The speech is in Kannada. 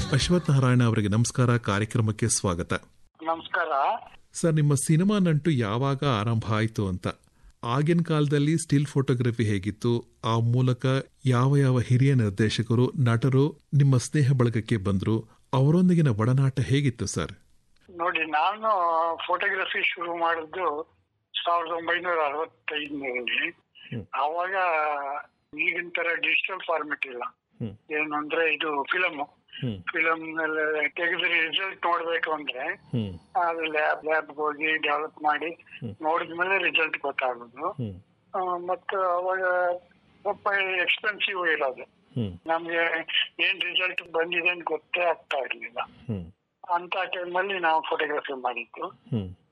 ಅಶ್ವಥ್ ನಾರಾಯಣ ಅವರಿಗೆ ನಮಸ್ಕಾರ, ಕಾರ್ಯಕ್ರಮಕ್ಕೆ ಸ್ವಾಗತ. ನಮಸ್ಕಾರ ಸರ್, ನಿಮ್ಮ ಸಿನಿಮಾ ನಂಟು ಯಾವಾಗ ಆರಂಭ ಆಯಿತು ಅಂತ, ಆಗಿನ ಕಾಲದಲ್ಲಿ ಸ್ಟಿಲ್ ಫೋಟೋಗ್ರಫಿ ಹೇಗಿತ್ತು, ಆ ಮೂಲಕ ಯಾವ ಯಾವ ಹಿರಿಯ ನಿರ್ದೇಶಕರು ನಟರು ನಿಮ್ಮ ಸ್ನೇಹ ಬಳಗಕ್ಕೆ ಬಂದ್ರು, ಅವರೊಂದಿಗಿನ ಒಡನಾಟ ಹೇಗಿತ್ತು ಸರ್? ನೋಡಿ, ನಾನು ಫೋಟೋಗ್ರಫಿ ಶುರು ಮಾಡಿದ್ದು 1965ನಲ್ಲಿ. ಆವಾಗ ಈಗಿನ ತರ ಡಿಜಿಟಲ್ ಫಾರ್ಮೆಟ್ ಇಲ್ಲ. ಏನಂದ್ರೆ ಇದು ಫಿಲಮ್ ತೆಗೆದ್ರೆ ರಿಸಲ್ಟ್ ನೋಡ್ಬೇಕು ಅಂದ್ರೆ ಅದು ಲ್ಯಾಬ್ ಹೋಗಿ ಡೆವಲಪ್ ಮಾಡಿ ನೋಡಿದ್ಮೇಲೆ ರಿಸಲ್ಟ್ ಗೊತ್ತಾಗೋದು. ಮತ್ತು ಅವಾಗ ಸ್ವಲ್ಪ ಎಕ್ಸ್ಪೆನ್ಸಿವ್ ಇರೋದು, ನಮ್ಗೆ ಏನ್ ರಿಸಲ್ಟ್ ಬಂದಿದೆ ಅಂತ ಗೊತ್ತೇ ಆಗ್ತಾ ಇರ್ಲಿಲ್ಲ. ಅಂತ ಟೈಮಲ್ಲಿ ನಾವು ಫೋಟೋಗ್ರಫಿ ಮಾಡಿದ್ದು.